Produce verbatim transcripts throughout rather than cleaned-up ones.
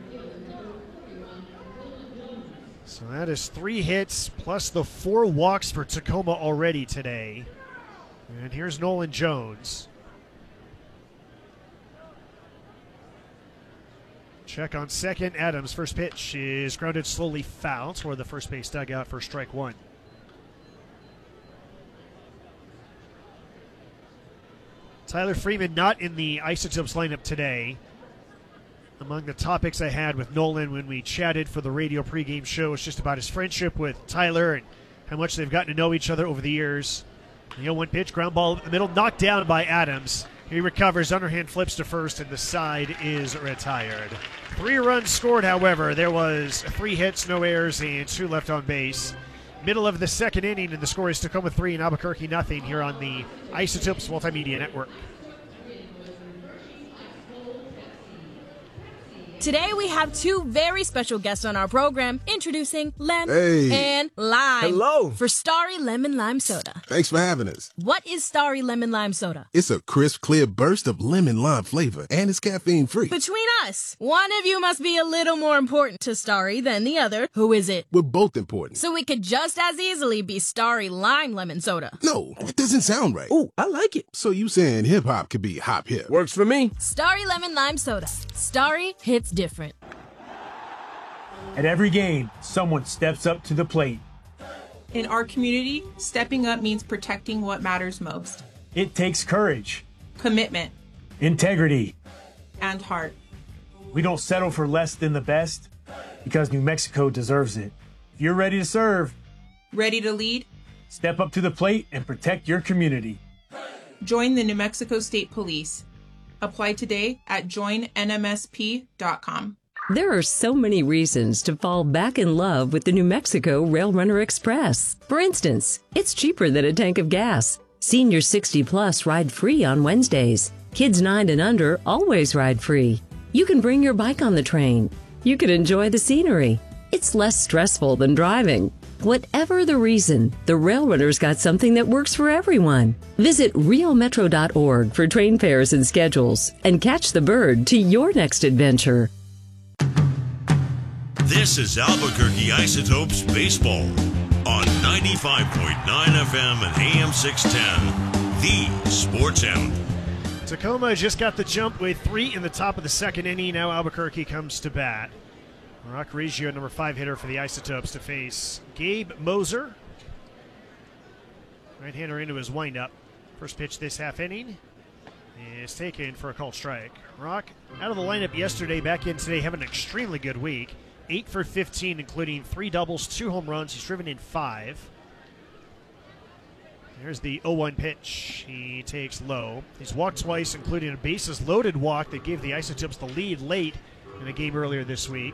So that is three hits plus the four walks for Tacoma already today. And here's Nolan Jones. Check on second. Adams' first pitch is grounded slowly foul toward the first base dugout for strike one. Tyler Freeman not in the Isotopes lineup today. Among the topics I had with Nolan when we chatted for the radio pregame show was just about his friendship with Tyler and how much they've gotten to know each other over the years. The oh one pitch, ground ball in the middle, knocked down by Adams. He recovers, underhand flips to first, and the side is retired. Three runs scored, however. There was three hits, no errors, and two left on base. Middle of the second inning, and the score is Tacoma three and Albuquerque nothing here on the Isotopes Multimedia Network. Today we have two very special guests on our program, introducing Lem hey. and Lime. Hello. For Starry Lemon Lime Soda. Thanks for having us. What is Starry Lemon Lime Soda? It's a crisp, clear burst of lemon lime flavor, and it's caffeine-free. Between us, one of you must be a little more important to Starry than the other. Who is it? We're both important. So it could just as easily be Starry Lime Lemon Soda. No, that doesn't sound right. Ooh, I like it. So you saying hip-hop could be hop-hip? Works for me. Starry Lemon Lime Soda. Starry hits different. At every game, someone steps up to the plate. In our community, stepping up means protecting what matters most. It takes courage, commitment, integrity, and heart. We don't settle for less than the best because New Mexico deserves it. If you're ready to serve, ready to lead, step up to the plate and protect your community. Join the New Mexico State Police. Apply today at join N M S P dot com. There are so many reasons to fall back in love with the New Mexico Rail Runner Express. For instance, it's cheaper than a tank of gas. Senior sixty plus ride free on Wednesdays. Kids nine and under always ride free. You can bring your bike on the train. You can enjoy the scenery. It's less stressful than driving. Whatever the reason, the Rail Runner's got something that works for everyone. Visit rio metro dot org for train fares and schedules and catch the bird to your next adventure. This is Albuquerque Isotopes Baseball on ninety-five point nine F M and A M six ten, the Sports Animal. Tacoma just got the jump with three in the top of the second inning. Now Albuquerque comes to bat. Rock Reggio, number five hitter for the Isotopes, to face Gabe Moser. Right-hander into his windup. First pitch this half inning is taken for a called strike. Rock out of the lineup yesterday, back in today, having an extremely good week. eight for fifteen, including three doubles, two home runs. He's driven in five. There's the oh one pitch. He takes low. He's walked twice, including a bases-loaded walk that gave the Isotopes the lead late in a game earlier this week.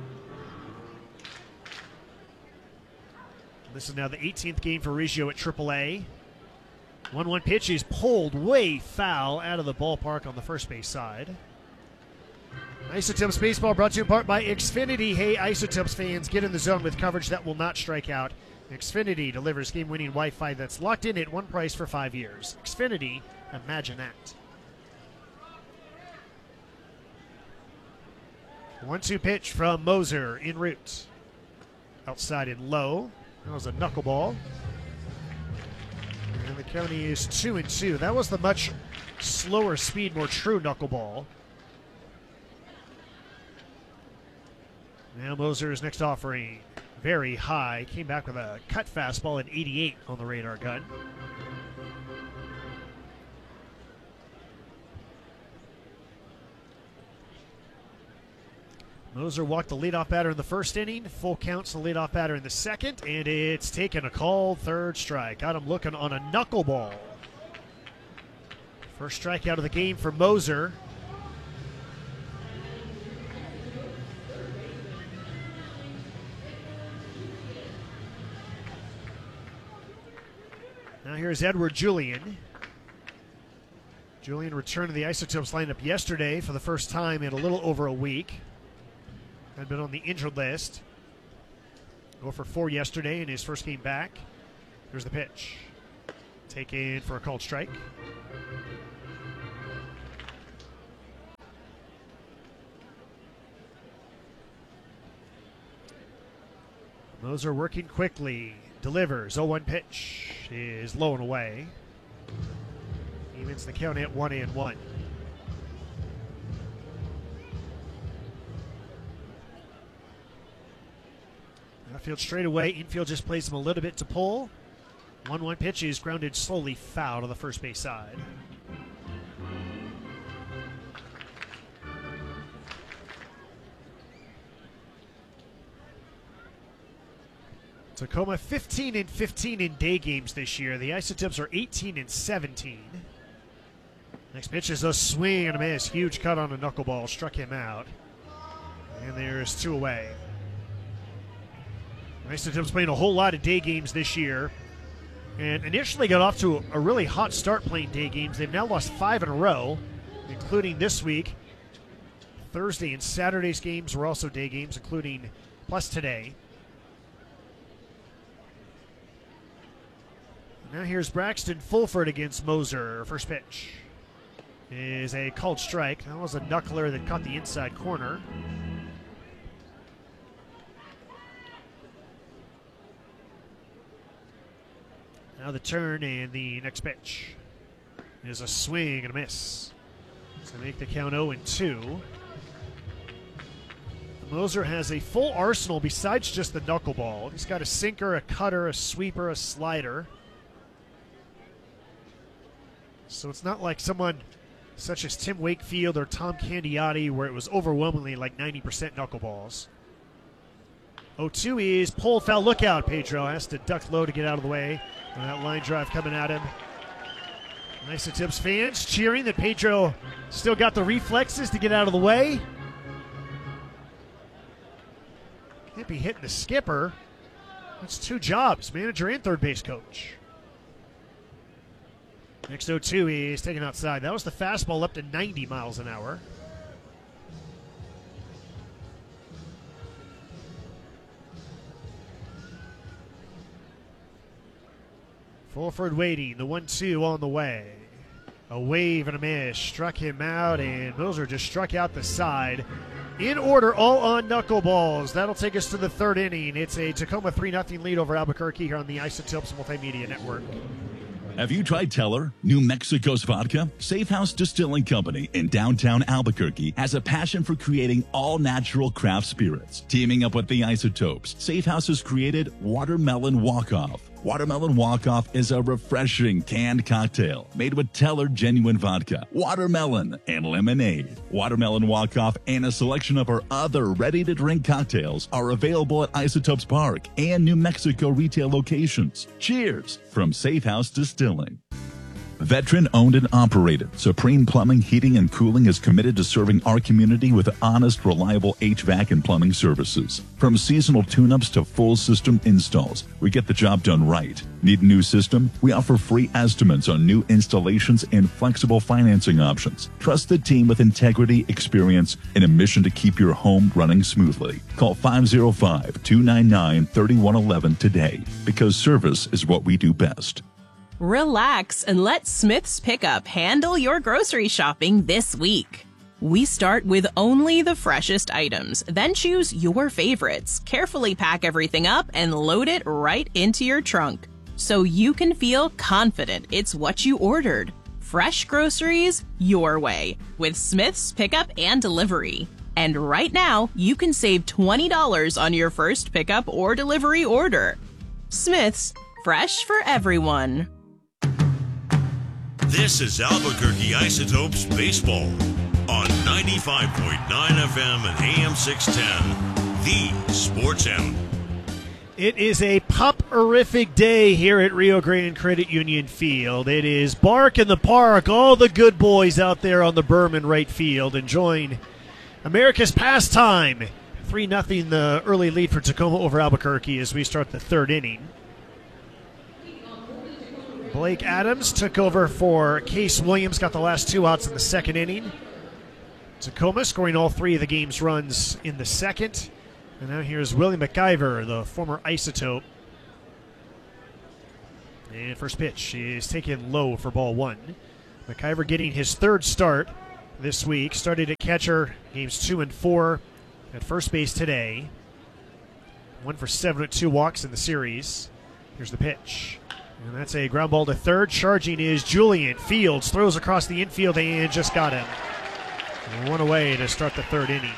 This is now the eighteenth game for Reggio at triple A. one one pitch is pulled way foul out of the ballpark on the first base side. Isotopes Baseball brought to you in part by Xfinity. Hey, Isotopes fans, get in the zone with coverage that will not strike out. Xfinity delivers game-winning Wi-Fi that's locked in at one price for five years. Xfinity, imagine that. one two pitch from Moser en route. Outside and low. That was a knuckleball. And the county is two and two. That was the much slower speed, more true knuckleball. Now Moser's next offering, very high. Came back with a cut fastball at eighty-eight on the radar gun. Moser walked the leadoff batter in the first inning. Full counts the leadoff batter in the second, and it's taken a called third strike. Got him looking on a knuckleball. First strikeout of the game for Moser. Now here's Edward Julian. Julian returned to the Isotopes lineup yesterday for the first time in a little over a week. Had been on the injured list. Go for four yesterday in his first game back. Here's the pitch. Taken for a called strike. Moser working quickly. Delivers. oh one pitch is low and away. Evens the count at one and one. Outfield straight away. Infield just plays him a little bit to pull. one one pitch is grounded slowly foul to the first base side. Tacoma fifteen and fifteen in day games this year. The Isotopes are eighteen and seventeen. Next pitch is a swing and a miss. Huge cut on a knuckleball. Struck him out. And there's two away. Isotopes playing a whole lot of day games this year. And initially got off to a really hot start playing day games. They've now lost five in a row, including this week. Thursday and Saturday's games were also day games, including plus today. Now here's Braxton Fulford against Moser. First pitch is a called strike. That was a knuckler that caught the inside corner. Now the turn and the next pitch is a swing and a miss. So make the count oh and two. Moser has a full arsenal besides just the knuckleball. He's got a sinker, a cutter, a sweeper, a slider. So it's not like someone such as Tim Wakefield or Tom Candiotti where it was overwhelmingly like ninety percent knuckleballs. oh two is pulled foul. Look out. Pedro has to duck low to get out of the way. And that line drive coming at him. Isotopes fans cheering that Pedro still got the reflexes to get out of the way. Can't be hitting the skipper. That's two jobs, manager and third base coach. Next oh two is taken outside. That was the fastball up to ninety miles an hour. Fulford waiting. The one two on the way. A wave and a miss. Struck him out, and Moser just struck out the side. In order, all on knuckleballs. That'll take us to the third inning. It's a Tacoma three nothing lead over Albuquerque here on the Isotopes Multimedia Network. Have you tried Teller, New Mexico's vodka? Safe House Distilling Company in downtown Albuquerque has a passion for creating all-natural craft spirits. Teaming up with the Isotopes, Safe House has created Watermelon Walk-Off. Watermelon Walk-Off is a refreshing canned cocktail made with Teller genuine vodka, watermelon, and lemonade. Watermelon Walk-Off and a selection of our other ready-to-drink cocktails are available at Isotopes Park and New Mexico retail locations. Cheers from Safe House Distilling. Veteran-owned and operated, Supreme Plumbing, Heating, and Cooling is committed to serving our community with honest, reliable H V A C and plumbing services. From seasonal tune-ups to full system installs, we get the job done right. Need a new system? We offer free estimates on new installations and flexible financing options. Trust the team with integrity, experience, and a mission to keep your home running smoothly. Call five oh five, two nine nine, three one one one today, because service is what we do best. Relax and let Smith's Pickup handle your grocery shopping this week. We start with only the freshest items, then choose your favorites, carefully pack everything up, and load it right into your trunk, so you can feel confident it's what you ordered. Fresh groceries your way with Smith's Pickup and Delivery. And right now, you can save twenty dollars on your first pickup or delivery order. Smith's, fresh for everyone. This is Albuquerque Isotopes Baseball on ninety-five point nine F M and A M six ten, the Sports Hound. It is a pop-erific day here at Rio Grande Credit Union Field. It is bark in the park, all the good boys out there on the Berman right field enjoying America's pastime. three nothing the early lead for Tacoma over Albuquerque as we start the third inning. Blake Adams took over for Case Williams, got the last two outs in the second inning. Tacoma scoring all three of the game's runs in the second. And now here's Willie McIver, the former Isotope. And first pitch is taken low for ball one. McIver getting his third start this week. Started at catcher, games two and four at first base today. One for seven with two walks in the series. Here's the pitch. And that's a ground ball to third. Charging is Julian. Fields throws across the infield and just got him. One away to start the third inning.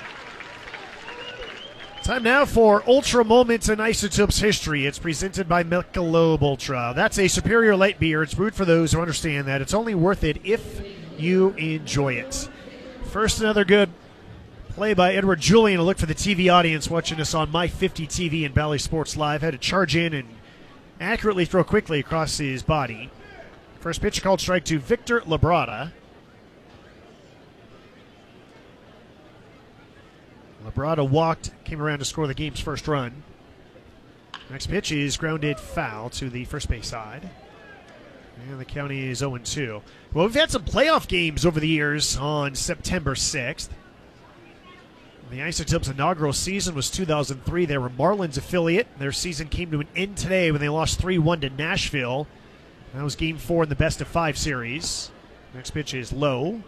Time now for Ultra Moments in Isotopes History. It's presented by Michelob Ultra. That's a superior light beer. It's brewed for those who understand that it's only worth it if you enjoy it. First, another good play by Edward Julian. A look for the T V audience watching us on My fifty T V and Bally Sports Live. Had to charge in and accurately throw quickly across his body. First pitch called strike to Victor Labrada. Labrada walked, came around to score the game's first run. Next pitch is grounded foul to the first base side. And the county is oh and two. Well, we've had some playoff games over the years on September sixth. The Isotopes' inaugural season was two thousand three. They were Marlins affiliate. Their season came to an end today when they lost three one to Nashville. That was game four in the best of five series. Next pitch is low.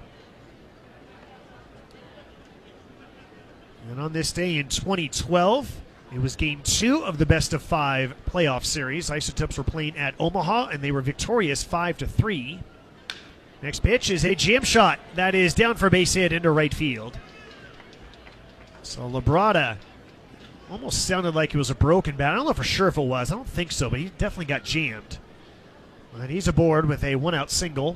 And on this day in twenty twelve, it was game two of the best of five playoff series. Isotopes were playing at Omaha, and they were victorious five to three. Next pitch is a jam shot. That is down for a base hit into right field. So Labrada almost sounded like it was a broken bat. I don't know for sure if it was. I don't think so, but he definitely got jammed. And he's aboard with a one-out single.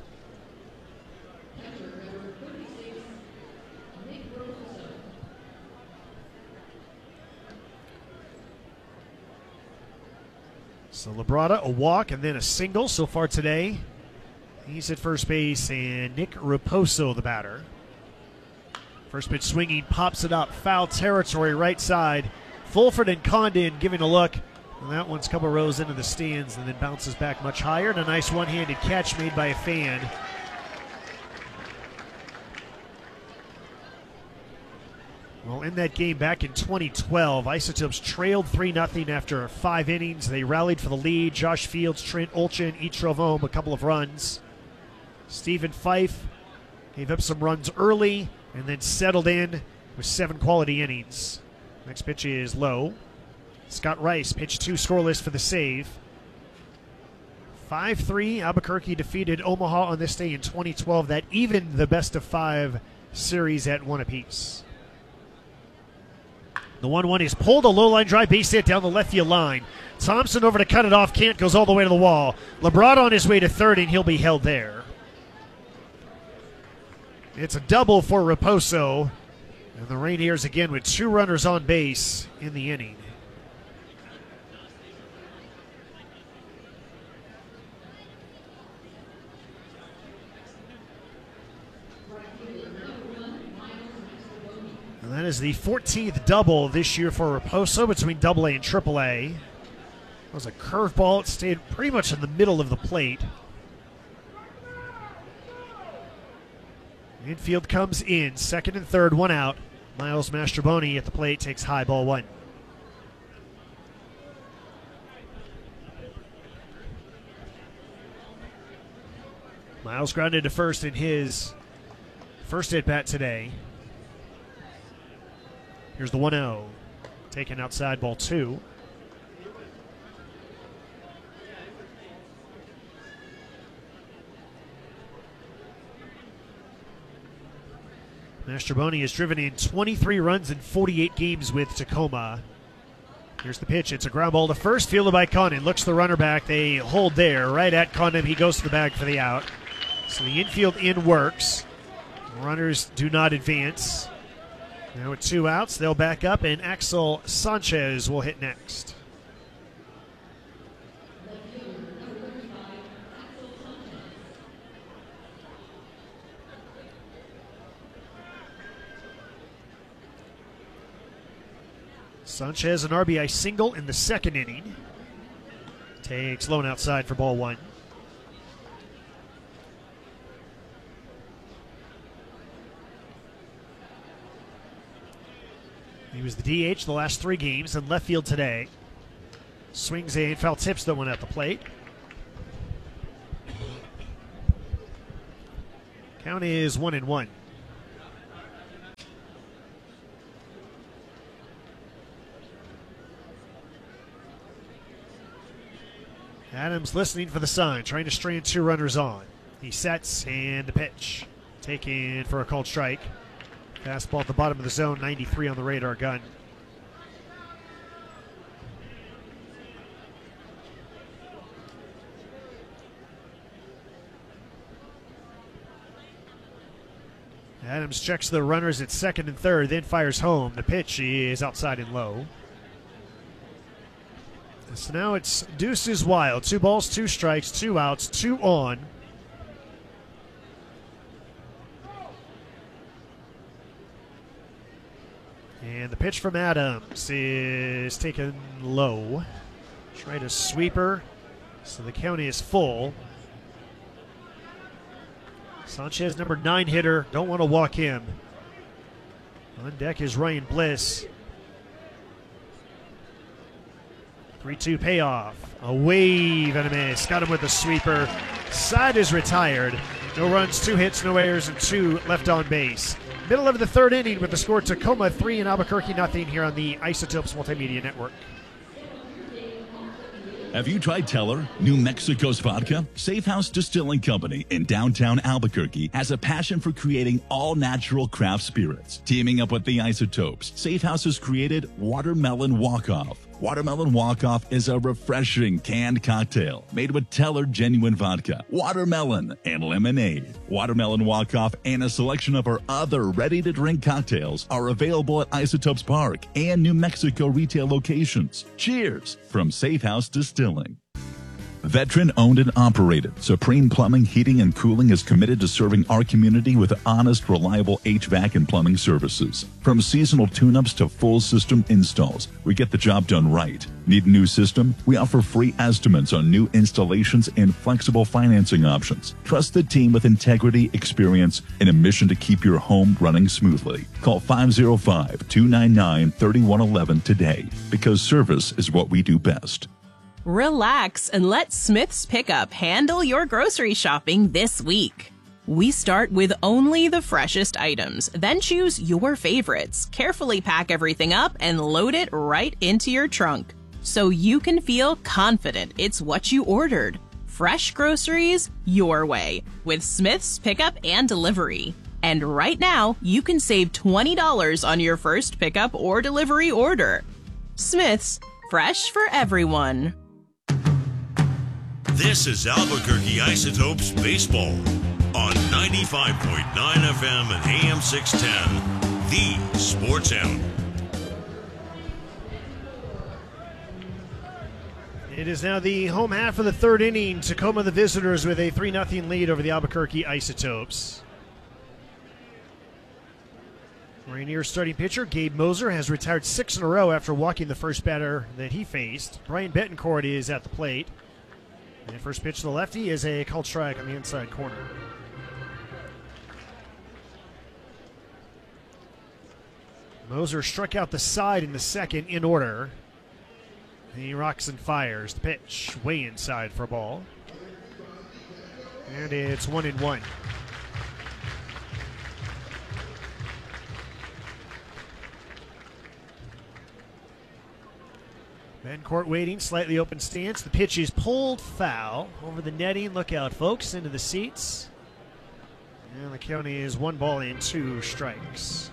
So Labrada, a walk, and then a single so far today. He's at first base, and Nick Raposo, the batter. First pitch swinging, pops it up, foul territory, right side. Fulford and Condon giving a look. And that one's a couple rows into the stands and then bounces back much higher. And a nice one-handed catch made by a fan. Well, in that game back in twenty twelve, Isotopes trailed three nothing after five innings. They rallied for the lead. Josh Fields, Trent Olchin, each drove home a couple of runs. Stephen Fife gave up some runs early and then settled in with seven quality innings. Next pitch is low. Scott Rice pitched two scoreless for the save. five three, Albuquerque defeated Omaha on this day in twenty twelve. That evened the best of five series at one apiece. The one one is pulled, a low line drive, base hit down the left field line. Thompson over to cut it off. Kent goes all the way to the wall. Labrada on his way to third, and he'll be held there. It's a double for Raposo. And the Rainiers again with two runners on base in the inning. And that is the fourteenth double this year for Raposo between double A and triple A. It was a curveball. It stayed pretty much in the middle of the plate. Infield comes in. Second and third, one out. Miles Mastrobuoni at the plate takes high, ball one. Miles grounded to first in his first at bat today. Here's the one oh. Taken outside, ball two. Mastrobuoni has driven in twenty-three runs in forty-eight games with Tacoma. Here's the pitch. It's a ground ball to first, fielded by Condon. Looks the runner back. They hold there. Right at Condon. He goes to the bag for the out. So the infield in works. Runners do not advance. Now with two outs, they'll back up, and Axel Sanchez will hit next. Sanchez, an R B I single in the second inning. Takes lone outside for ball one. He was the D H the last three games and left field today. Swings a foul, tips the one at the plate. Count is one and one. Adams listening for the sign, trying to strand two runners on. He sets, and the pitch. Taken for a called strike. Fastball at the bottom of the zone, ninety-three on the radar gun. Adams checks the runners at second and third, then fires home. The pitch is outside and low. So now it's deuces wild. Two balls, two strikes, two outs, two on. And the pitch from Adams is taken low. Try to sweeper, so the count is full. Sanchez, number nine hitter, don't want to walk him. On deck is Ryan Bliss. three two payoff. A wave and a miss. Got him with a sweeper. Side is retired. No runs, two hits, no errors, and two left on base. Middle of the third inning with the score Tacoma three and Albuquerque nothing here on the Isotopes Multimedia Network. Have you tried Teller, New Mexico's vodka? Safe House Distilling Company in downtown Albuquerque has a passion for creating all-natural craft spirits. Teaming up with the Isotopes, Safe House has created Watermelon Walk-Off. Watermelon Walk-Off is a refreshing canned cocktail made with Teller genuine vodka, watermelon, and lemonade. Watermelon Walk-Off and a selection of our other ready-to-drink cocktails are available at Isotopes Park and New Mexico retail locations. Cheers from Safe House Distilling. Veteran owned and operated, Supreme Plumbing, Heating, and Cooling is committed to serving our community with honest, reliable H V A C and plumbing services. From seasonal tune-ups to full system installs, we get the job done right. Need a new system? We offer free estimates on new installations and flexible financing options. Trust the team with integrity, experience, and a mission to keep your home running smoothly. Call five oh five, two nine nine, three one one one today, because service is what we do best. Relax and let Smith's Pickup handle your grocery shopping this week. We start with only the freshest items, then choose your favorites, carefully pack everything up, and load it right into your trunk, so you can feel confident it's what you ordered. Fresh groceries your way with Smith's Pickup and Delivery. And right now, you can save twenty dollars on your first pickup or delivery order. Smith's, fresh for everyone. This is Albuquerque Isotopes Baseball on ninety-five point nine F M and A M six ten, the Sports Animal. It is now the home half of the third inning. Tacoma the visitors with a three nothing lead over the Albuquerque Isotopes. Rainier starting pitcher Gabe Moser has retired six in a row after walking the first batter that he faced. Brian Betancourt is at the plate. And first pitch to the lefty is a called strike on the inside corner. Moser struck out the side in the second in order. He rocks and fires. The pitch way inside for a ball. And it's one and one. Betancourt waiting, slightly open stance. The pitch is pulled foul over the netting. Look out, folks, into the seats. And the count is one ball and two strikes.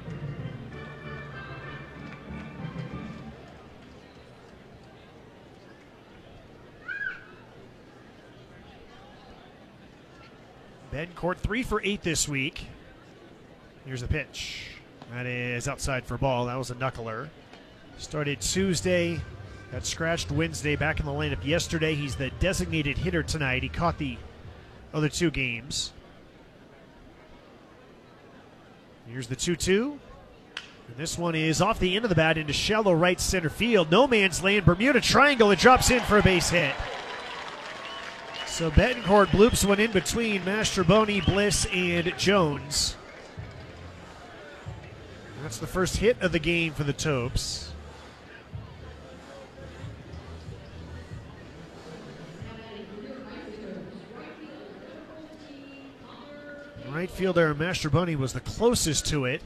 Betancourt three for eight this week. Here's the pitch. That is outside for a ball. That was a knuckler. Started Tuesday. Got scratched Wednesday, back in the lineup yesterday. He's the designated hitter tonight. He caught the other two games. Here's the two two. And this one is off the end of the bat into shallow right center field. No man's land, Bermuda Triangle. It drops in for a base hit. So Betancourt bloops one in between Mastroboni, Bliss, and Jones. That's the first hit of the game for the Topes. Right fielder Mastroboni was the closest to it.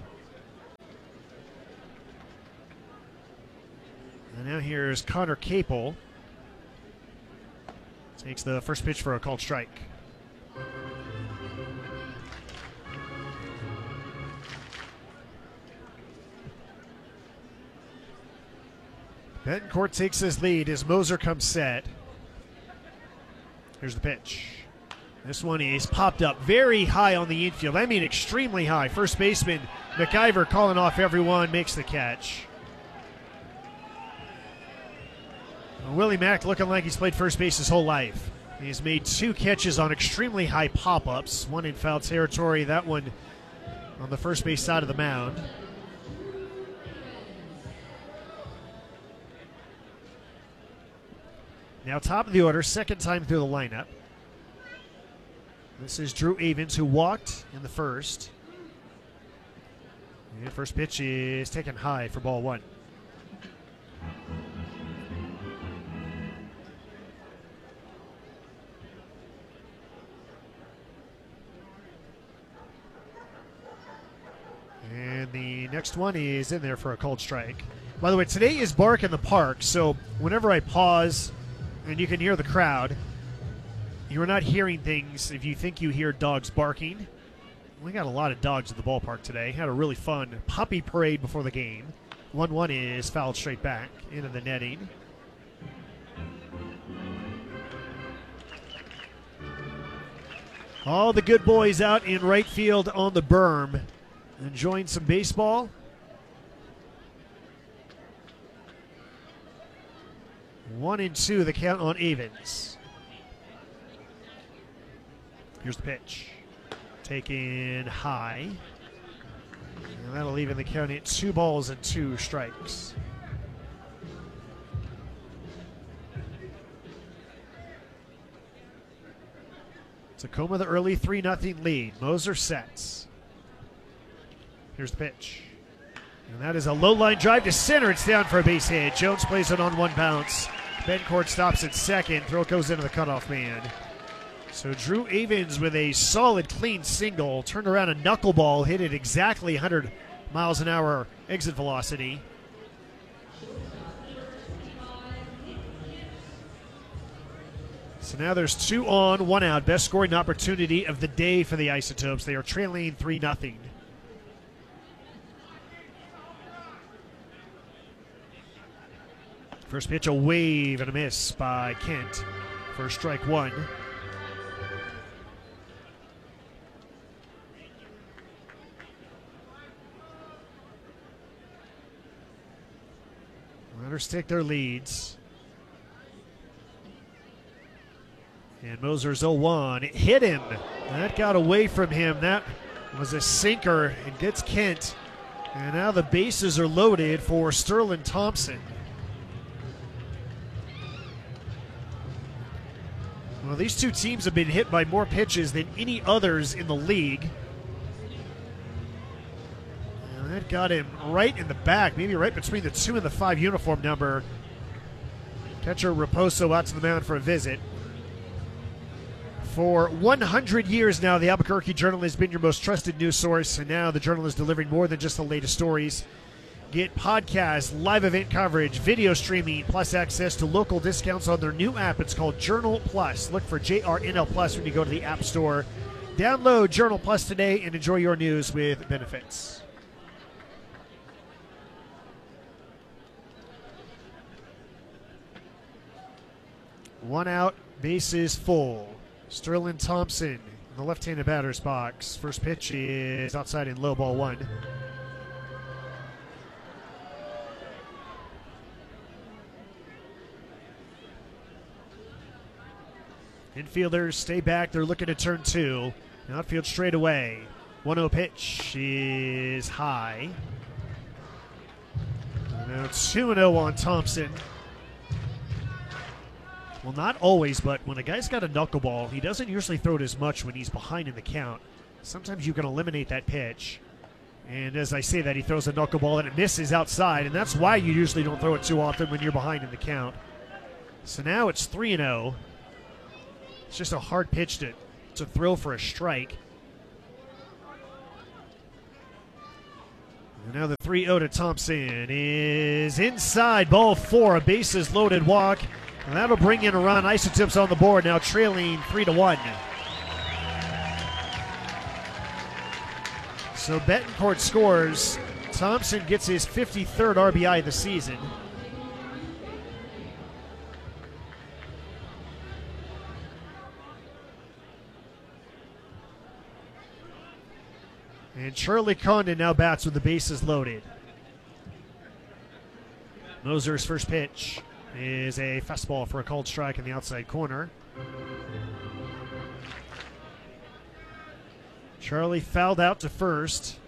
And now here's Connor Capel. Takes the first pitch for a called strike. Betancourt takes his lead as Moser comes set. Here's the pitch. This one is popped up very high on the infield. I mean extremely high. First baseman McIver calling off everyone, makes the catch. Willie Mack looking like he's played first base his whole life. He's made two catches on extremely high pop-ups. One in foul territory, that one on the first base side of the mound. Now top of the order, second time through the lineup. This is Drew Avens, who walked in the first. And first pitch is taken high for ball one. And the next one is in there for a called strike. By the way, today is Bark in the Park, so whenever I pause and you can hear the crowd, you are not hearing things if you think you hear dogs barking. We got a lot of dogs at the ballpark today. Had a really fun puppy parade before the game. one one is fouled straight back into the netting. All the good boys out in right field on the berm, enjoying some baseball. One and two, the count on Avens. Here's the pitch. Taken high. And that'll even the count at two balls and two strikes. Tacoma the early three nothing lead. Moser sets. Here's the pitch. And that is a low line drive to center. It's down for a base hit. Jones plays it on one bounce. Betancourt stops at second. Throw goes into the cutoff man. So Drew Avens with a solid, clean single. Turned around a knuckleball, hit it exactly one hundred miles an hour exit velocity. So now there's two on, one out. Best scoring opportunity of the day for the Isotopes. They are trailing three nothing. First pitch, a wave and a miss by Kent for strike one. Runners take their leads. And Moser's oh one. It hit him. That got away from him. That was a sinker. It gets Kent. And now the bases are loaded for Sterling Thompson. Well, these two teams have been hit by more pitches than any others in the league. And that got him right in the back, maybe right between the two and the five uniform number. Catcher Raposo out to the mound for a visit. For one hundred years now, the Albuquerque Journal has been your most trusted news source, and now the Journal is delivering more than just the latest stories. Get podcasts, live event coverage, video streaming, plus access to local discounts on their new app. It's called Journal Plus. Look for J R N L Plus when you go to the App Store. Download Journal Plus today and enjoy your news with benefits. One out, bases full. Sterling Thompson in the left-handed batter's box. First pitch is outside in low, ball one. Infielders stay back. They're looking to turn two. Outfield straight away. one oh pitch is high. Now it's two oh on Thompson. Well, not always, but when a guy's got a knuckleball, he doesn't usually throw it as much when he's behind in the count. Sometimes you can eliminate that pitch. And as I say that, he throws a knuckleball and it misses outside, and that's why you usually don't throw it too often when you're behind in the count. So now it's three and oh. It's just a hard pitch to, to throw for a strike. And now the three oh to Thompson is inside, ball four, a bases loaded walk. And that'll bring in a run. Isotopes on the board now, trailing three to one. So Betancourt scores. Thompson gets his fifty-third R B I of the season. And Charlie Condon now bats with the bases loaded. Moser's first pitch is a fastball for a called strike in the outside corner. Charlie fouled out to first.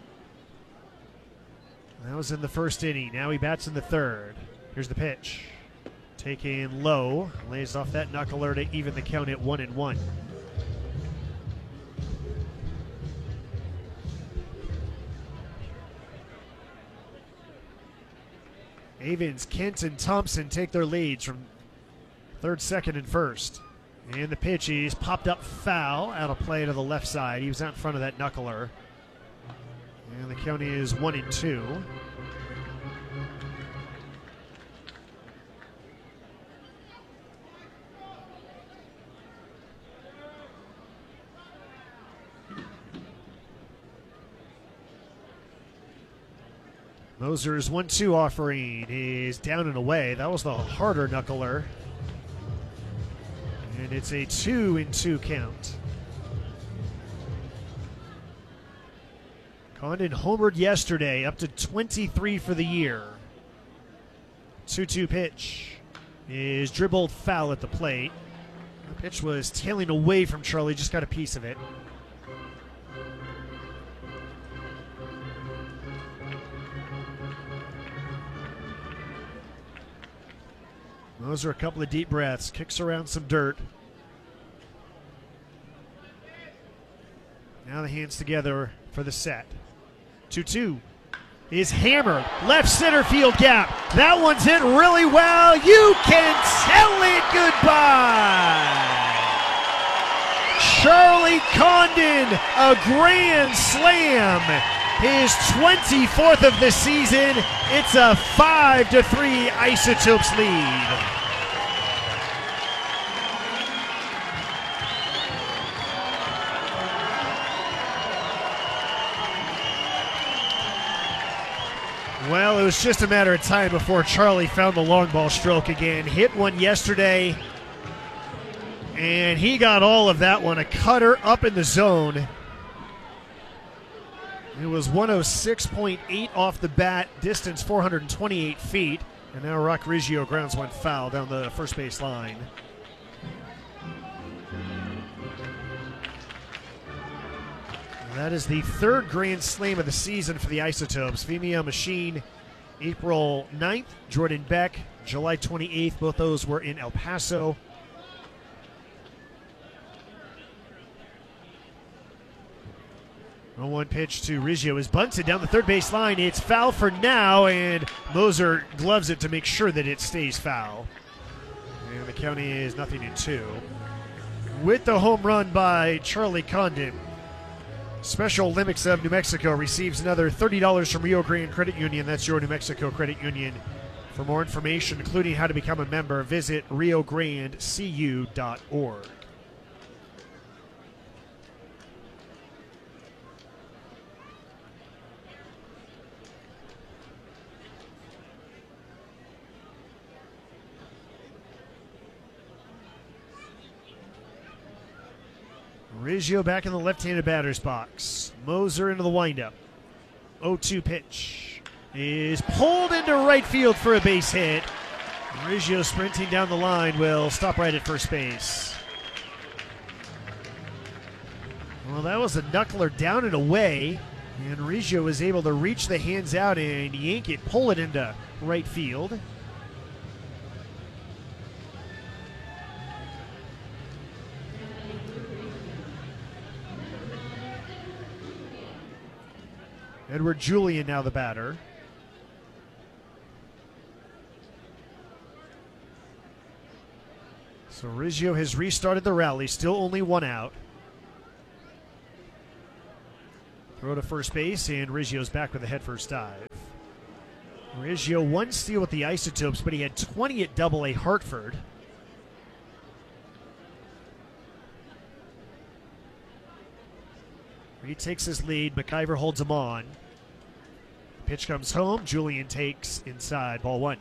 That was in the first inning. Now he bats in the third. Here's the pitch. Taken low. Lays off that knuckler to even the count at one and one. Avens, Kent, and Thompson take their leads from third, second, and first. And the pitch is popped up foul out of play to the left side. He was out in front of that knuckler. And the count is one and two. Moser's one two offering is down and away. That was the harder knuckler. And it's a two and two count. Condon homered yesterday, up to twenty-three for the year. two two pitch is dribbled foul at the plate. The pitch was tailing away from Charlie, just got a piece of it. Those are a couple of deep breaths, kicks around some dirt. Now the hands together for the set. two two is hammered. Left center field gap. That one's hit really well. You can tell it goodbye. Charlie Condon, a grand slam. His twenty-fourth of the season. It's a five to three Isotopes lead. Well, it was just a matter of time before Charlie found the long ball stroke again. Hit one yesterday, and he got all of that one. A cutter up in the zone. It was one oh six point eight off the bat, distance four hundred twenty-eight feet. And now Rock Riggio grounds one foul down the first base line. That is the third grand slam of the season for the Isotopes. Female Machine, April ninth. Jordan Beck, July twenty-eighth. Both those were in El Paso. oh one pitch to Riggio is bunted down the third base line. It's foul for now, and Moser gloves it to make sure that it stays foul. And the count is nothing in two. With the home run by Charlie Condon, Special Olympics of New Mexico receives another thirty dollars from Rio Grande Credit Union. That's your New Mexico Credit Union. For more information, including how to become a member, visit rio grande c u dot org. Riggio back in the left-handed batter's box. Moser into the windup. oh two pitch is pulled into right field for a base hit. Riggio sprinting down the line will stop right at first base. Well, that was a knuckler down and away, and Riggio was able to reach the hands out and yank it, pull it into right field. Edward Julian now the batter. So Riggio has restarted the rally, still only one out. Throw to first base, and Riggio's back with a head first dive. Riggio one steal with the Isotopes, but he had twenty at Double A Hartford. He takes his lead. McIver holds him on. Pitch comes home. Julian takes inside. Ball one.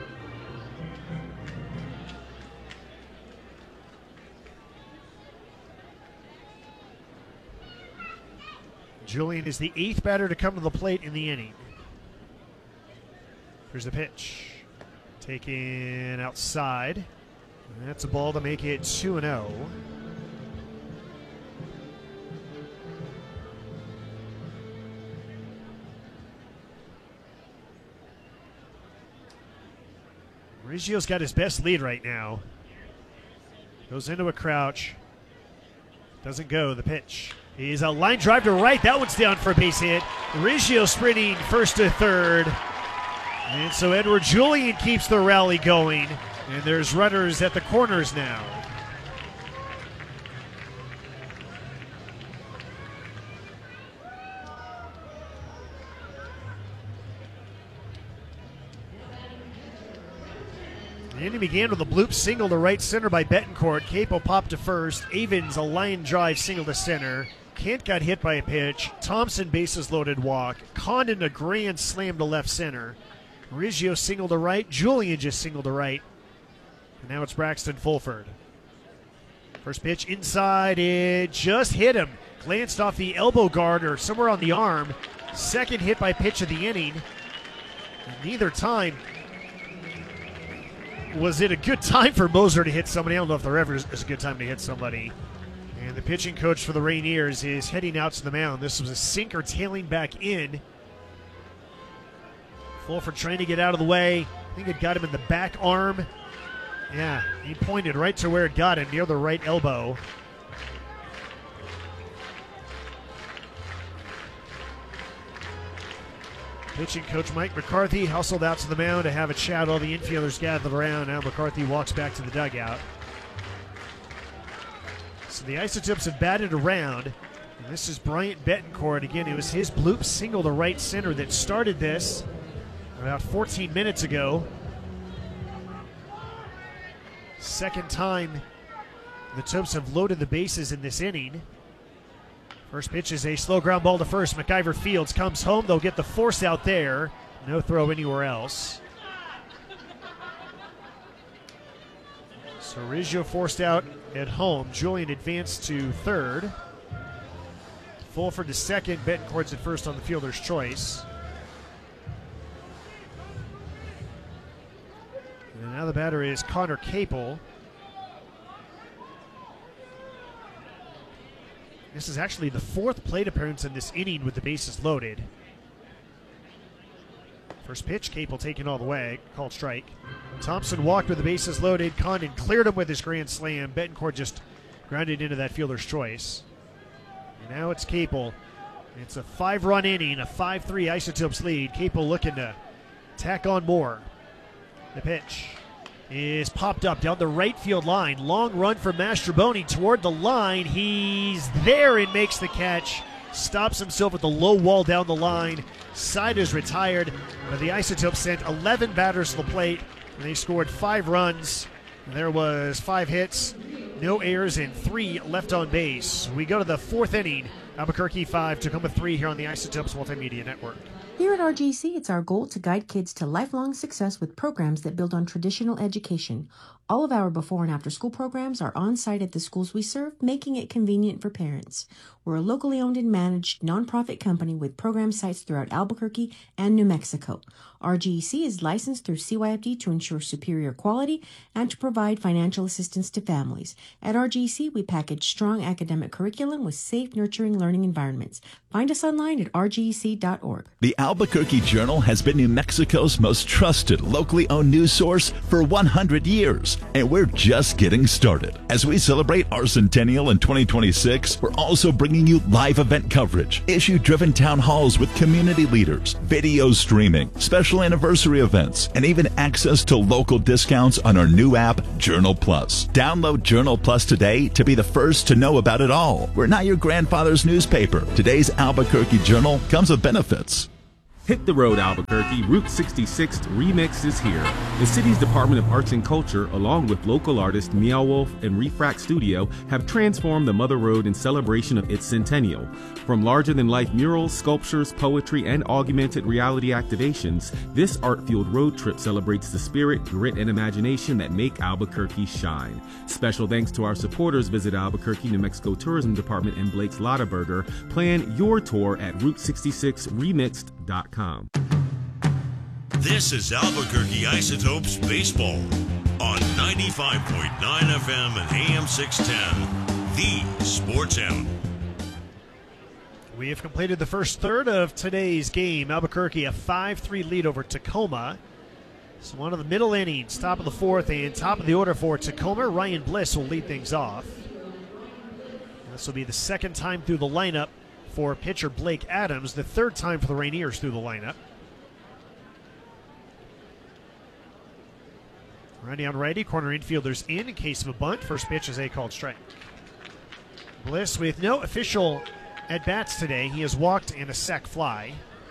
Julian is the eighth batter to come to the plate in the inning. Here's the pitch. Taken outside. And that's a ball to make it two and oh. Riggio's got his best lead right now. Goes into a crouch. Doesn't go. The pitch is a line drive to right. That one's down for a base hit. Riggio sprinting first to third. And so Edward Julian keeps the rally going. And there's runners at the corners now. The inning began with a bloop single to right center by Betancourt. Capo popped to first. Avens a line drive single to center. Kent got hit by a pitch. Thompson bases loaded walk. Condon a grand slam to left center. Riggio single to right. Julian just single to right. And now it's Braxton Fulford. First pitch inside. It just hit him. Glanced off the elbow guard or somewhere on the arm. Second hit by pitch of the inning. And neither time was it a good time for Moser to hit somebody. I don't know if there ever is a good time to hit somebody. And the pitching coach for the Rainiers is heading out to the mound. This was a sinker tailing back in. Fulford trying to get out of the way. I think it got him in the back arm. Yeah, he pointed right to where it got him, near the right elbow. Pitching coach Mike McCarthy hustled out to the mound to have a chat. All the infielders gathered around. Now McCarthy walks back to the dugout. So the Isotopes have batted around. And this is Bryant Betancourt. Again, it was his bloop single to right center that started this about fourteen minutes ago. Second time the Topes have loaded the bases in this inning. First pitch is a slow ground ball to first. McIver fields, comes home. They'll get the force out there. No throw anywhere else. So Riggio forced out at home. Julian advanced to third. Fulford to second. Betancourt's at first on the fielder's choice. And now the batter is Connor Capel. This is actually the fourth plate appearance in this inning with the bases loaded. First pitch, Capel taken all the way, called strike. Thompson walked with the bases loaded. Condon cleared him with his grand slam. Betancourt just grounded into that fielder's choice. And now it's Capel. It's a five-run inning, a five three Isotopes lead. Capel looking to tack on more. The pitch is popped up down the right field line. Long run for Mastrobuoni toward the line. He's there and makes the catch. Stops himself at the low wall down the line. Side is retired. But the Isotopes sent eleven batters to the plate, and they scored five runs. There was five hits, no errors, and three left on base. We go to the fourth inning. Albuquerque five, Tacoma three here on the Isotopes Multimedia Network. Here at R G C, it's our goal to guide kids to lifelong success with programs that build on traditional education. All of our before and after school programs are on site at the schools we serve, making it convenient for parents. We're a locally owned and managed nonprofit company with program sites throughout Albuquerque and New Mexico. R G C is licensed through C Y F D to ensure superior quality and to provide financial assistance to families. At R G C, we package strong academic curriculum with safe, nurturing learning environments. Find us online at r g c dot org. The Albuquerque Journal has been New Mexico's most trusted, locally owned news source for one hundred years, and we're just getting started. As we celebrate our centennial in twenty twenty-six, we're also bringing you live event coverage, issue-driven town halls with community leaders, video streaming, special anniversary events, and even access to local discounts on our new app, Journal Plus. Download Journal Plus today to be the first to know about it all. We're not your grandfather's newspaper. Today's Albuquerque Journal comes with benefits. Hit the road, Albuquerque. Route sixty-six Remix is here. The city's Department of Arts and Culture, along with local artists Meow Wolf and Refract Studio, have transformed the Mother Road in celebration of its centennial. From larger-than-life murals, sculptures, poetry, and augmented reality activations, this art-fueled road trip celebrates the spirit, grit, and imagination that make Albuquerque shine. Special thanks to our supporters. Visit Albuquerque, New Mexico Tourism Department and Blake's Lottaburger. Plan your tour at route sixty-six remixed dot com. This is Albuquerque Isotopes Baseball on ninety-five point nine F M and A M six ten, the Sports Animal. We have completed the first third of today's game. Albuquerque a five three lead over Tacoma. So one of the middle innings, top of the fourth and top of the order for Tacoma. Ryan Bliss will lead things off. This will be the second time through the lineup for pitcher Blake Adams, the third time for the Rainiers through the lineup. Righty on righty, corner infielders in in case of a bunt. First pitch is a called strike. Bliss with no official at-bats today. He has walked and a sac fly.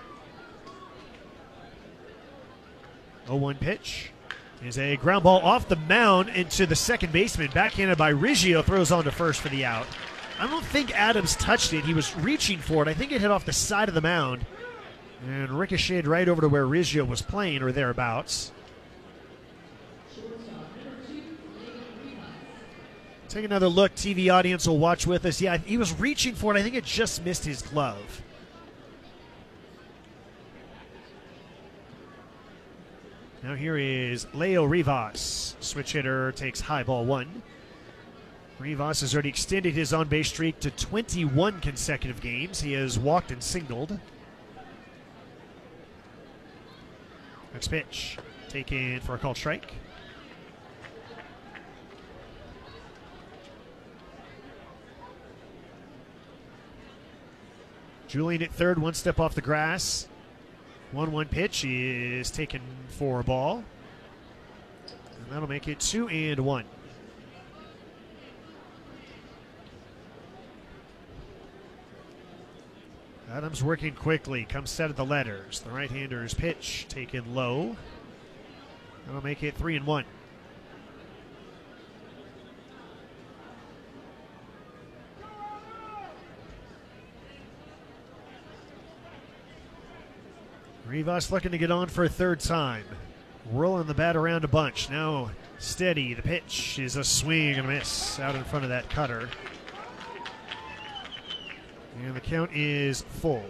oh one pitch is a ground ball off the mound into the second baseman. Backhanded by Riggio, throws on to first for the out. I don't think Adams touched it. He was reaching for it. I think it hit off the side of the mound and ricocheted right over to where Riggio was playing or thereabouts. Take another look. T V audience will watch with us. Yeah, he was reaching for it. I think it just missed his glove. Now here is Leo Rivas. Switch hitter takes high, ball one. Rivas has already extended his on-base streak to twenty-one consecutive games. He has walked and singled. Next pitch, taken for a called strike. Julian at third, one step off the grass. one one pitch is taken for a ball. And that'll make it two and one. Adams working quickly, comes set of the letters. The right-hander's pitch taken low. That'll make it three and one. Rivas looking to get on for a third time. Rolling the bat around a bunch. Now steady. The pitch is a swing and a miss out in front of that cutter. And the count is full.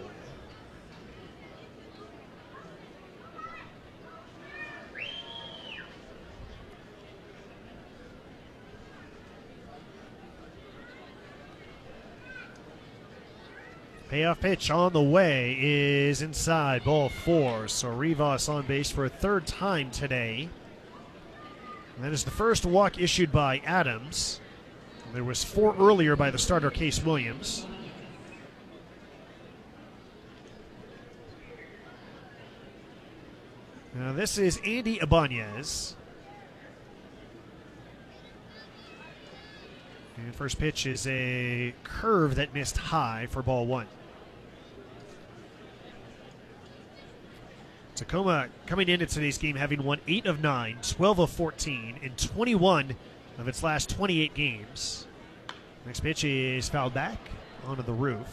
Payoff pitch on the way is inside, ball four. So Rivas on base for a third time today. And that is the first walk issued by Adams. There was four earlier by the starter Case Williams. Now this is Andy Ibanez. And first pitch is a curve that missed high for ball one. Tacoma coming into today's game having won eight of nine, twelve of fourteen, in twenty-one of its last twenty-eight games. Next pitch is fouled back onto the roof.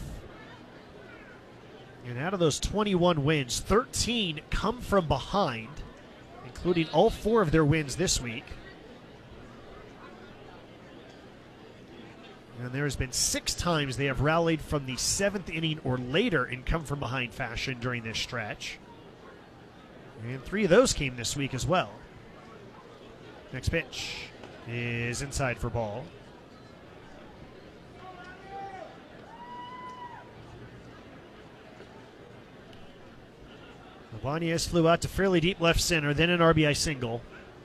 And out of those twenty-one wins, thirteen come from behind, including all four of their wins this week. And there has been six times they have rallied from the seventh inning or later in come-from-behind fashion during this stretch. And three of those came this week as well. Next pitch is inside for ball. Ibanez flew out to fairly deep left center, then an R B I single.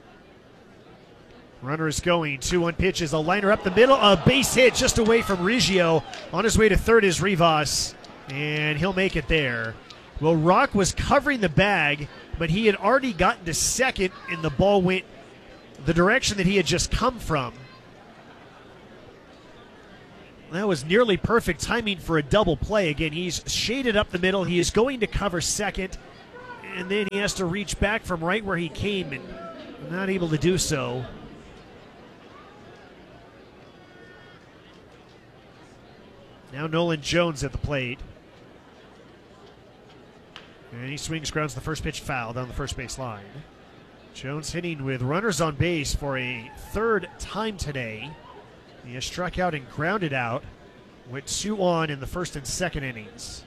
Runner is going, two one pitch is a liner up the middle, a base hit just away from Riggio. On his way to third is Rivas, and he'll make it there. Well, Rock was covering the bag, but he had already gotten to second, and the ball went the direction that he had just come from. That was nearly perfect timing for a double play. Again, he's shaded up the middle. He is going to cover second, and then he has to reach back from right where he came and not able to do so. Now Nolan Jones at the plate. And he swings, grounds the first pitch foul down the first base line. Jones hitting with runners on base for a third time today. He has struck out and grounded out with two on in the first and second innings.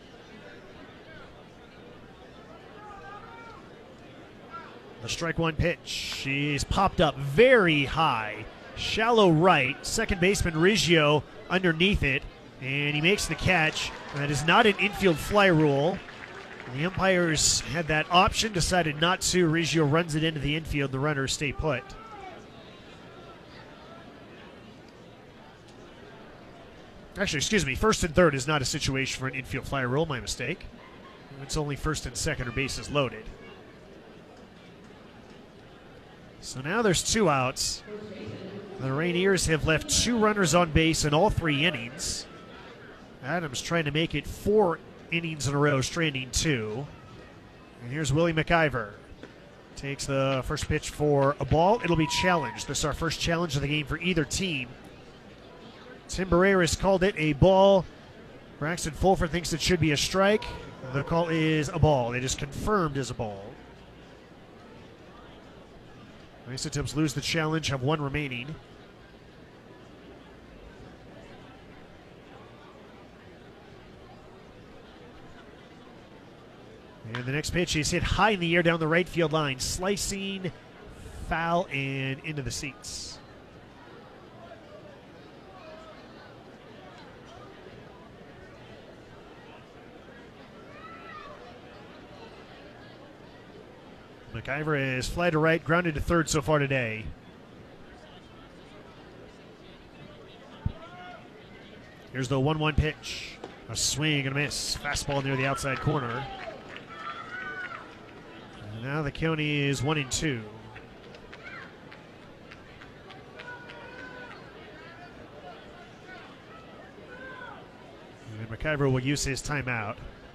The strike one pitch. She's popped up very high. Shallow right. Second baseman Riggio underneath it. And he makes the catch. That is not an infield fly rule. The umpires had that option, decided not to. Riggio runs it into the infield. The runners stay put. Actually, excuse me, first and third is not a situation for an infield fly rule. My mistake. It's only first and second are bases loaded. So now there's two outs. The Rainiers have left two runners on base in all three innings. Adams trying to make it four innings in a row, stranding two. And here's Willie McIver. Takes the first pitch for a ball. It'll be challenged. This is our first challenge of the game for either team. Tim Barreras called it a ball. Braxton Fulford thinks it should be a strike. The call is a ball. It is confirmed as a ball. Isotopes lose the challenge, have one remaining. And the next pitch is hit high in the air down the right field line. Slicing, foul, and into the seats. McIver is fly to right, grounded to third so far today. Here's the one one pitch. A swing and a miss. Fastball near the outside corner. And now the count is one and two. And McIver will use his timeout.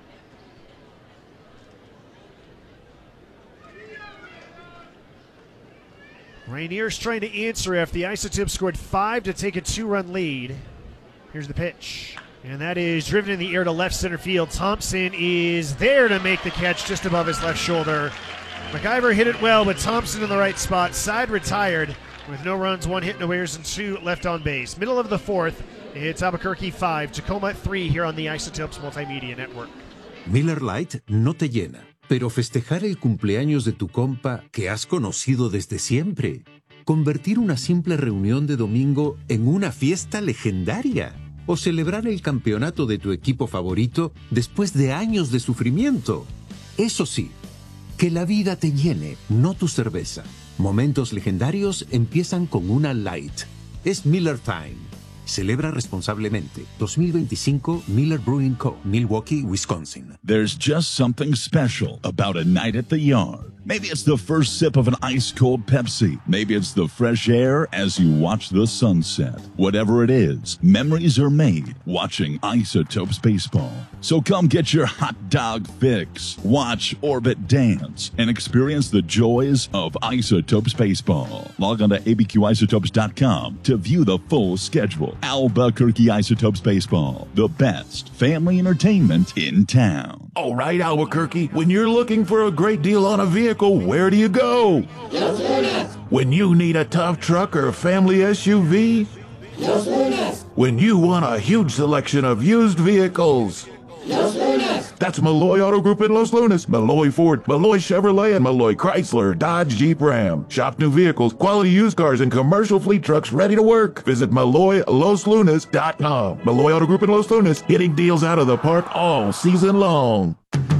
Rainiers trying to answer after the Isotopes scored five to take a two-run lead. Here's the pitch. And that is driven in the air to left center field. Thompson is there to make the catch just above his left shoulder. McIver hit it well, but Thompson in the right spot. Side retired with no runs, one hit, no errors, and two left on base. Middle of the fourth, it's Albuquerque five, Tacoma three here on the Isotopes Multimedia Network. Miller Lite no te llena, pero festejar el cumpleaños de tu compa que has conocido desde siempre. Convertir una simple reunión de domingo en una fiesta legendaria. O celebrar el campeonato de tu equipo favorito después de años de sufrimiento. Eso sí, que la vida te llene, no tu cerveza. Momentos legendarios empiezan con una Light. Es Miller Time. Celebra responsablemente. dos mil veinticinco Miller Brewing Co., Milwaukee, Wisconsin. There's just something special about a night at the yard. Maybe it's the first sip of an ice-cold Pepsi. Maybe it's the fresh air as you watch the sunset. Whatever it is, memories are made watching Isotopes Baseball. So come get your hot dog fix, watch Orbit dance, and experience the joys of Isotopes Baseball. Log on to A B Q isotopes dot com to view the full schedule. Albuquerque Isotopes Baseball, the best family entertainment in town. All right, Albuquerque, when you're looking for a great deal on a vehicle, where do you go? Los Lunas. When you need a tough truck or family S U V? Los Lunas. When you want a huge selection of used vehicles? Los Lunas. That's Malloy Auto Group in Los Lunas, Malloy Ford, Malloy Chevrolet, and Malloy Chrysler, Dodge, Jeep, Ram. Shop new vehicles, quality used cars, and commercial fleet trucks ready to work. Visit Malloy Los Lunas dot com. Malloy Auto Group in Los Lunas, hitting deals out of the park all season long.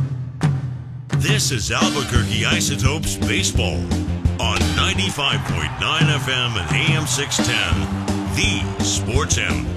This is Albuquerque Isotopes Baseball on ninety-five point nine F M and A M six ten, the Sports Animal.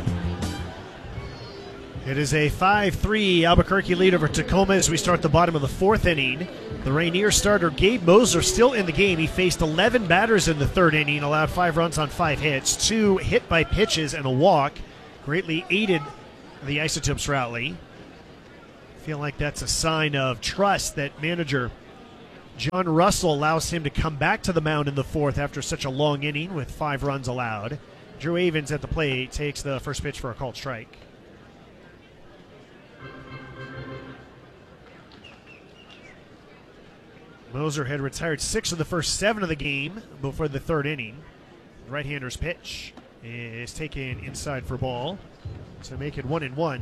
It is a five three Albuquerque lead over Tacoma as we start the bottom of the fourth inning. The Rainier starter Gabe Moser still in the game. He faced eleven batters in the third inning, allowed five runs on five hits, two hit by pitches and a walk. Greatly aided the Isotopes rally. I feel like that's a sign of trust that manager John Russell allows him to come back to the mound in the fourth after such a long inning with five runs allowed. Drew Avens at the plate takes the first pitch for a called strike. Moser had retired six of the first seven of the game before the third inning. Right-hander's pitch is taken inside for ball to make it one and one.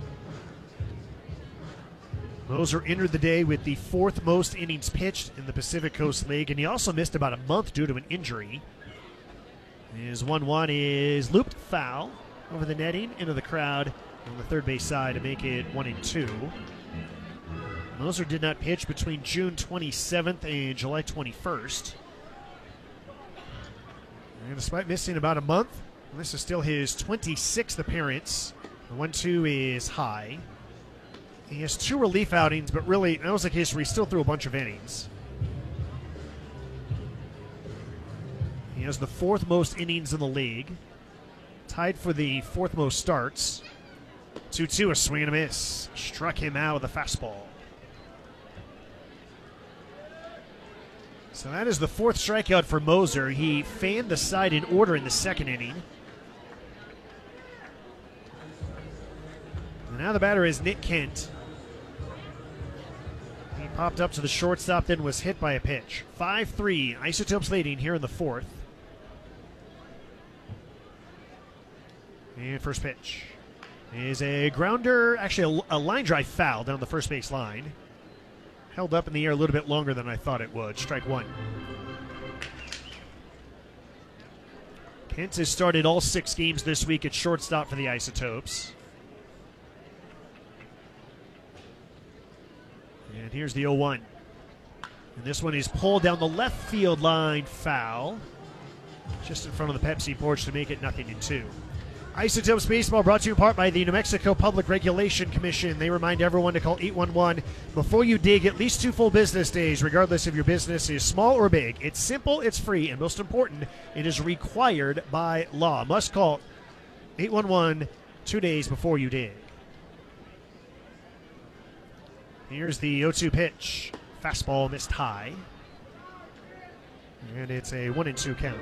Moser entered the day with the fourth most innings pitched in the Pacific Coast League, and he also missed about a month due to an injury. His one one is looped foul over the netting into the crowd on the third base side to make it one and two. Moser did not pitch between June twenty-seventh and July twenty-first. And despite missing about a month, this is still his twenty-sixth appearance. The one two is high. He has two relief outings, but really, that was like history. He still threw a bunch of innings. He has the fourth most innings in the league, tied for the fourth most starts. two two, a swing and a miss. Struck him out with a fastball. So that is the fourth strikeout for Moser. He fanned the side in order in the second inning. And now the batter is Nick Kent. He popped up to the shortstop, then was hit by a pitch. five three, Isotopes leading here in the fourth. And first pitch is a grounder, actually a, a line drive foul down the first base line. Held up in the air a little bit longer than I thought it would. Strike one. Kent has started all six games this week at shortstop for the Isotopes. And here's the oh one. And this one is pulled down the left field line, foul. Just in front of the Pepsi porch to make it nothing in two. Isotopes Baseball brought to you in part by the New Mexico Public Regulation Commission. They remind everyone to call eight one one before you dig at least two full business days, regardless if your business is small or big. It's simple, it's free, and most important, it is required by law. Must call eight one one two days before you dig. Here's the oh two pitch. Fastball missed high. And it's a one and two count.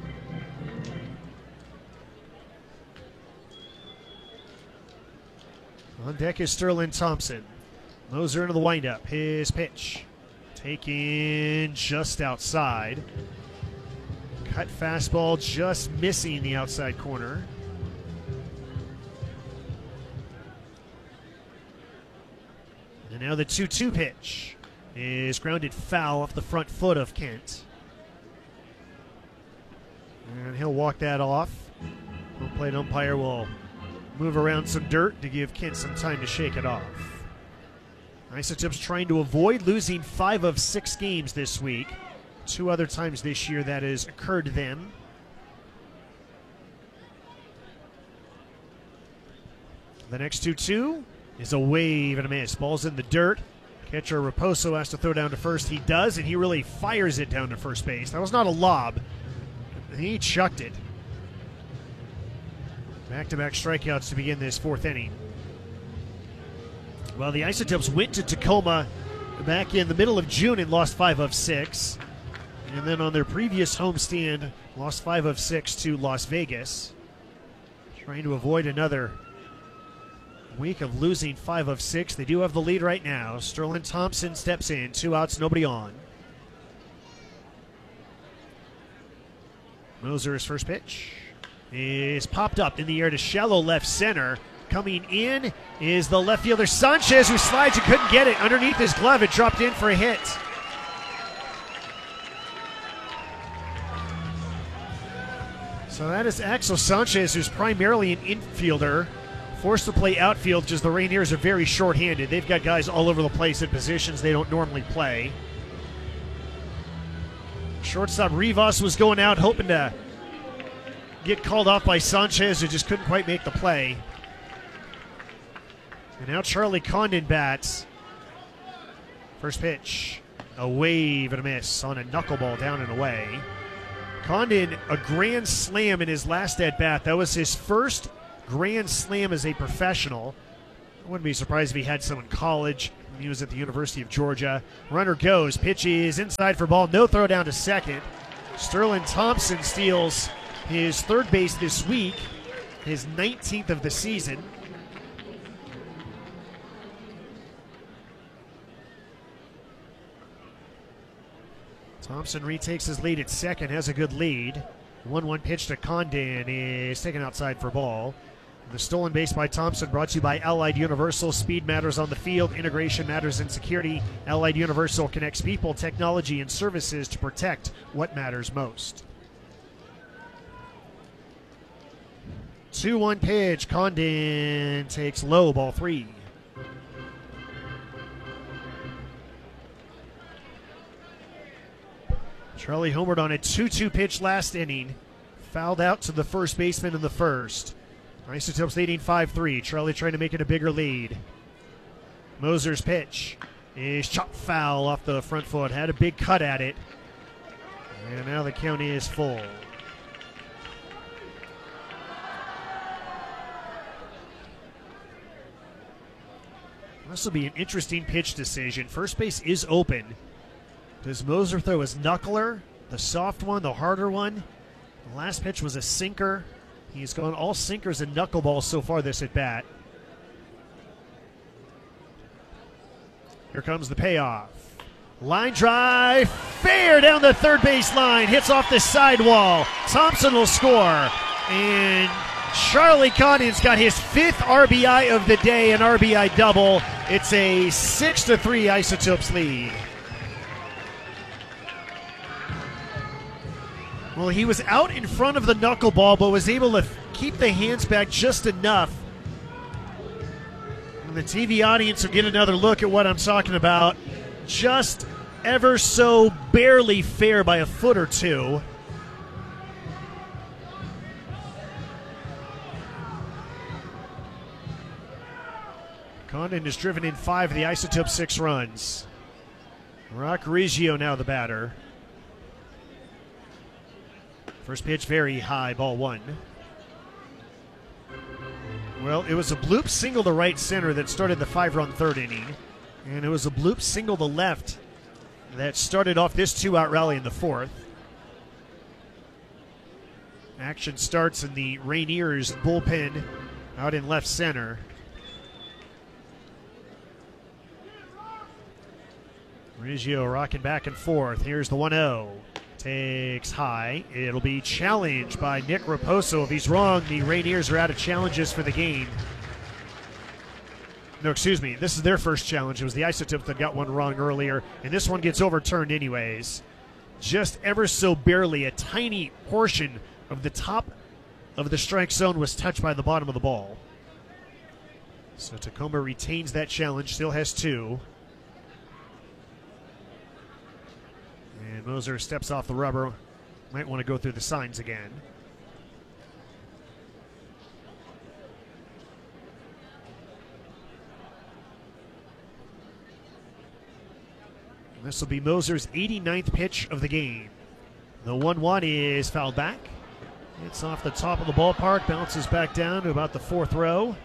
On deck is Sterling Thompson. Moser into the windup. His pitch taken just outside. Cut fastball just missing the outside corner. And now the two two pitch is grounded foul off the front foot of Kent. And he'll walk that off. Home plate umpire will move around some dirt to give Kent some time to shake it off. Isotopes trying to avoid losing five of six games this week. Two other times this year that has occurred to them. The next two two is a wave and a miss. Ball's in the dirt. Catcher Raposo has to throw down to first. He does, and he really fires it down to first base. That was not a lob. He chucked it. Back-to-back strikeouts to begin this fourth inning. Well, the Isotopes went to Tacoma back in the middle of June and lost five of six. And then on their previous homestand, lost five of six to Las Vegas. Trying to avoid another week of losing five of six. They do have the lead right now. Sterling Thompson steps in. Two outs, nobody on. Moser's first pitch is popped up in the air to shallow left center. Coming in is the left fielder Sanchez, who slides and couldn't get it. Underneath his glove, it dropped in for a hit. So that is Axel Sanchez, who's primarily an infielder, forced to play outfield because the Rainiers are very short-handed. They've got guys all over the place at positions they don't normally play. Shortstop Rivas was going out hoping to get called off by Sanchez, who just couldn't quite make the play. And now Charlie Condon bats. First pitch, a wave and a miss on a knuckleball down and away. Condon, a grand slam in his last at-bat. That was his first grand slam as a professional. I wouldn't be surprised if he had some in college. when he was at the University of Georgia. Runner goes, pitch is inside for ball, no throw down to second. Sterling Thompson steals his third base this week, his nineteenth of the season. Thompson retakes his lead at second, has a good lead. one one pitch to Condon is taken outside for ball. The stolen base by Thompson brought to you by Allied Universal. Speed matters on the field. Integration matters in security. Allied Universal connects people, technology, and services to protect what matters most. two one pitch. Condon takes low, ball three. Charlie homered on a two two pitch last inning. Fouled out to the first baseman in the first. Isotopes leading five three. Charlie trying to make it a bigger lead. Moser's pitch is chopped foul off the front foot. Had a big cut at it. And now the count is full. This will be an interesting pitch decision. First base is open. Does Moser throw his knuckler, the soft one, the harder one? The last pitch was a sinker. He's gone all sinkers and knuckleballs so far this at bat. Here comes the payoff. Line drive, fair down the third base line, hits off the sidewall. Thompson will score, and Charlie Condon's got his fifth R B I of the day, an R B I double. It's a six to three Isotopes lead. Well, he was out in front of the knuckleball, but was able to f- keep the hands back just enough. And the T V audience will get another look at what I'm talking about. Just ever so barely fair by a foot or two. Condon has driven in five of the Isotopes six runs. Rock Riggio now the batter. First pitch very high, ball one. Well, it was a bloop single to right center that started the five-run third inning, and it was a bloop single to left that started off this two-out rally in the fourth. Action starts in the Rainiers bullpen out in left center. Riggio rocking back and forth. Here's the one oh. Takes high. It'll be challenged by Nick Raposo. If he's wrong, the Rainiers are out of challenges for the game. No, excuse me. This is their first challenge. It was the Isotopes that got one wrong earlier, and this one gets overturned anyways. Just ever so barely, a tiny portion of the top of the strike zone was touched by the bottom of the ball. So Tacoma retains that challenge, still has two. And Moser steps off the rubber. Might want to go through the signs again. This will be Moser's eighty-ninth pitch of the game. The one one is fouled back. It's off the top of the ballpark, bounces back down to about the fourth row.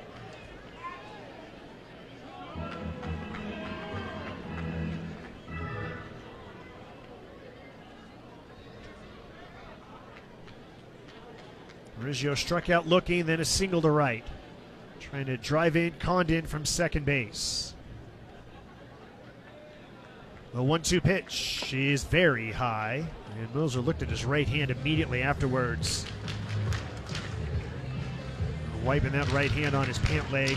Riggio struck out looking, then a single to right. Trying to drive in Condon from second base. The one two pitch is very high, and Moser looked at his right hand immediately afterwards. Wiping that right hand on his pant leg.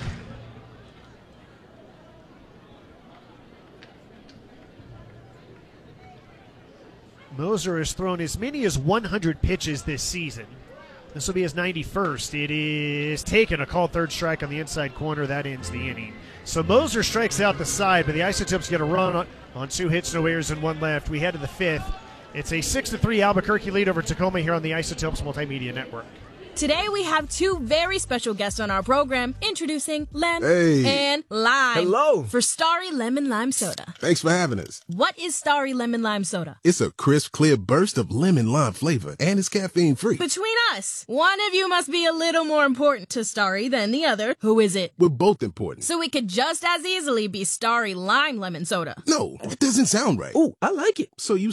Moser has thrown as many as one hundred pitches this season. This will be his ninety-first. It is taken, a called third strike on the inside corner. That ends the inning. So Moser strikes out the side, but the Isotopes get a run on, on two hits, no errors, and one left. We head to the fifth. It's a six to three Albuquerque lead over Tacoma here on the Isotopes Multimedia Network. Today we have two very special guests on our program, introducing Lem Hey. and Lime. Hello. For Starry Lemon Lime Soda. Thanks for having us. What is Starry Lemon Lime Soda? It's a crisp, clear burst of lemon lime flavor, and it's caffeine free. Between us, one of you must be a little more important to Starry than the other. Who is it? We're both important. So it could just as easily be Starry Lime Lemon Soda. No, it doesn't sound right. Oh, I like it. So you